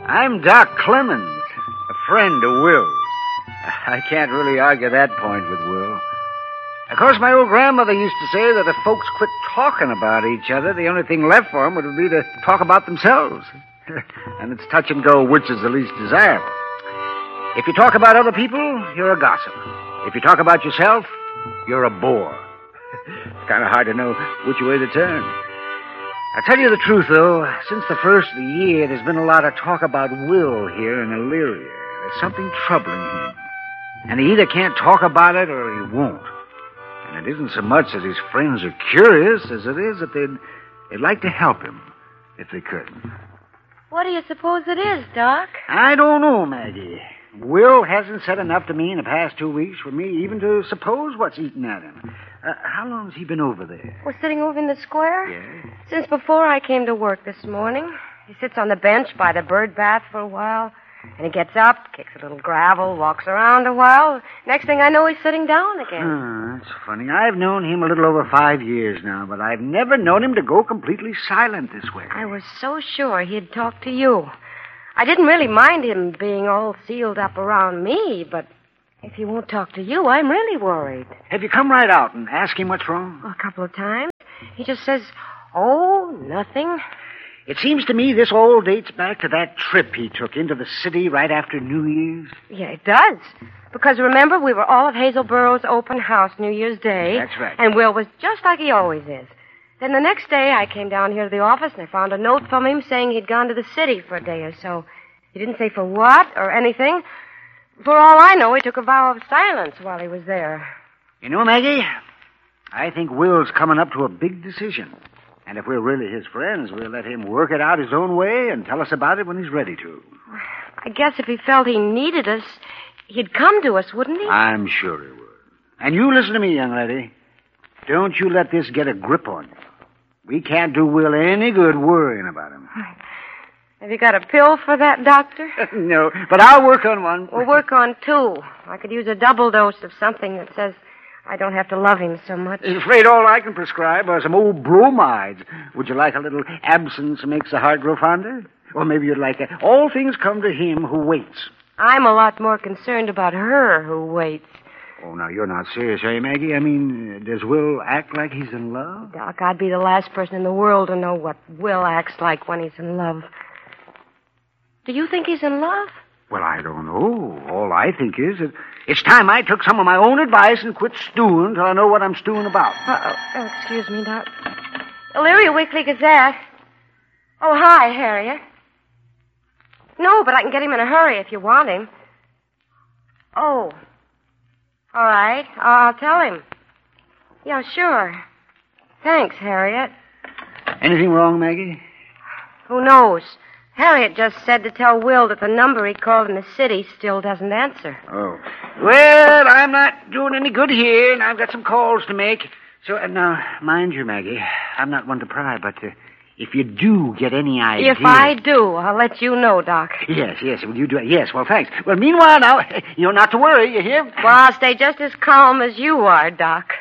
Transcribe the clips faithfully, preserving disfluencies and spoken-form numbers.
I'm Doc Clemens, a friend of Will's. I can't really argue that point with Will. Of course, my old grandmother used to say that if folks quit talking about each other, the only thing left for them would be to talk about themselves. And it's touch and go which is the least desirable. If you talk about other people, you're a gossip. If you talk about yourself, you're a bore. It's kind of hard to know which way to turn. I tell you the truth, though, since the first of the year, there's been a lot of talk about Will here in Elyria. There's something troubling him. And he either can't talk about it or he won't. And it isn't so much that his friends are curious as it is that they'd, they'd like to help him if they could. What do you suppose it is, Doc? I don't know, Maggie. Will hasn't said enough to me in the past two weeks for me even to suppose what's eating at him. Uh, how long has he been over there? We're sitting over in the square? Yeah. Since before I came to work this morning. He sits on the bench by the bird bath for a while, and he gets up, kicks a little gravel, walks around a while. Next thing I know, he's sitting down again. Oh, that's funny. I've known him a little over five years now, but I've never known him to go completely silent this way. I was so sure he'd talk to you. I didn't really mind him being all sealed up around me, but if he won't talk to you, I'm really worried. Have you come right out and asked him what's wrong? Well, a couple of times. He just says, oh, nothing. It seems to me this all dates back to that trip he took into the city right after New Year's. Yeah, it does. Because remember, we were all at Hazel Burroughs' open house New Year's Day. That's right. And Will was just like he always is. Then the next day, I came down here to the office, and I found a note from him saying he'd gone to the city for a day or so. He didn't say for what or anything. For all I know, he took a vow of silence while he was there. You know, Maggie, I think Will's coming up to a big decision. And if we're really his friends, we'll let him work it out his own way and tell us about it when he's ready to. I guess if he felt he needed us, he'd come to us, wouldn't he? I'm sure he would. And you listen to me, young lady. Don't you let this get a grip on you. We can't do Will any good worrying about him. Have you got a pill for that, Doctor? No, but I'll work on one. We'll work on two. I could use a double dose of something that says I don't have to love him so much. I'm afraid all I can prescribe are some old bromides. Would you like a little absence makes the heart grow fonder? Or maybe you'd like a, all things come to him who waits. I'm a lot more concerned about her who waits. Oh, now, you're not serious, are you, Maggie? I mean, does Will act like he's in love? Doc, I'd be the last person in the world to know what Will acts like when he's in love. Do you think he's in love? Well, I don't know. All I think is that it's time I took some of my own advice and quit stewing till I know what I'm stewing about. Uh-oh. Oh, excuse me, Doc. Elyria Weekly Gazette. Oh, hi, Harriet. No, but I can get him in a hurry if you want him. Oh. All right. I'll tell him. Yeah, sure. Thanks, Harriet. Anything wrong, Maggie? Who knows? Harriet just said to tell Will that the number he called in the city still doesn't answer. Oh. Well, I'm not doing any good here, and I've got some calls to make. So, uh, now, mind you, Maggie, I'm not one to pry, but uh, if you do get any idea... If I do, I'll let you know, Doc. Yes, yes, will you do it? Yes, well, thanks. Well, meanwhile, now, you're not to worry, you hear? Well, I'll stay just as calm as you are, Doc.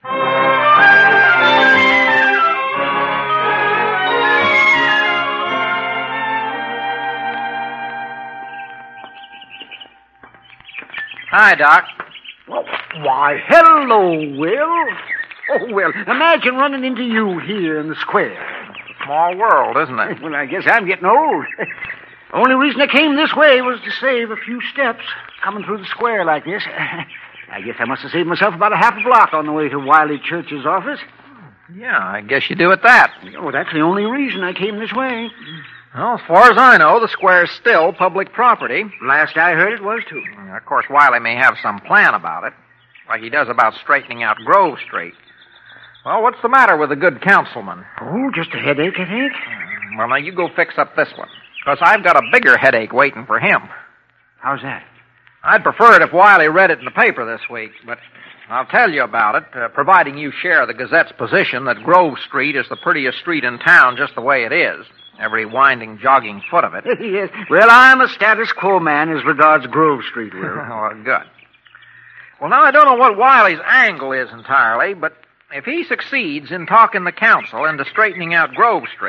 Hi, Doc. Well, why, hello, Will. Oh, well, imagine running into you here in the square. Small world, isn't it? Well, I guess I'm getting old. Only reason I came this way was to save a few steps coming through the square like this. I guess I must have saved myself about a half a block on the way to Wiley Church's office. Yeah, I guess you do at that. Oh, that's the only reason I came this way. Well, as far as I know, the square's still public property. Last I heard, it was, too. Of course, Wiley may have some plan about it, like he does about straightening out Grove Street. Well, what's the matter with the good councilman? Oh, just a headache, I think. Well, now, you go fix up this one, because I've got a bigger headache waiting for him. How's that? I'd prefer it if Wiley read it in the paper this week, but I'll tell you about it, uh, providing you share the Gazette's position that Grove Street is the prettiest street in town just the way it is. Every winding, jogging foot of it. Yes. Well, I'm a status quo man as regards Grove Street, Will. Oh, good. Well, now, I don't know what Wiley's angle is entirely, but if he succeeds in talking the council into straightening out Grove Street,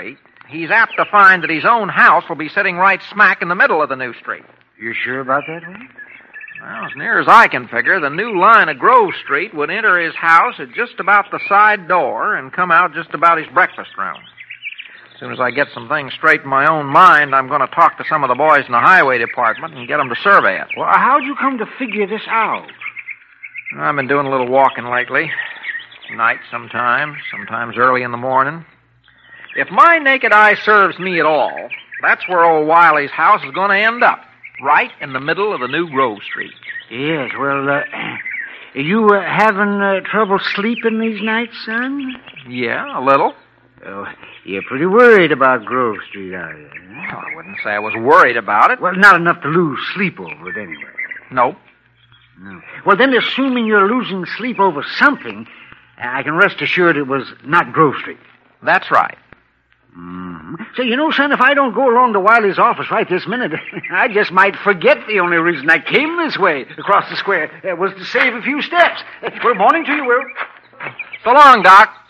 he's apt to find that his own house will be sitting right smack in the middle of the new street. You sure about that, Will? Well, as near as I can figure, the new line of Grove Street would enter his house at just about the side door and come out just about his breakfast room. As soon as I get some things straight in my own mind, I'm going to talk to some of the boys in the highway department and get them to survey it. Well, how'd you come to figure this out? I've been doing a little walking lately. Night sometimes, sometimes early in the morning. If my naked eye serves me at all, that's where old Wiley's house is going to end up. Right in the middle of the new Grove Street. Yes, well, uh, are you uh, having uh, trouble sleeping these nights, son? Yeah, a little. Oh, you're pretty worried about Grove Street, are you? Well, I wouldn't say I was worried about it. Well, not enough to lose sleep over it anyway. Nope. No. Well, then, assuming you're losing sleep over something, I can rest assured it was not Grove Street. That's right. Mm-hmm. So, you know, son, if I don't go along to Wiley's office right this minute, I just might forget the only reason I came this way across the square uh, was to save a few steps. Uh, well, morning to you, Will. So long, Doc.